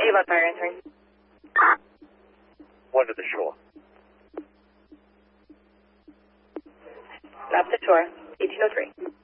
about fire answering. One to the shore. Map to shore, 1803.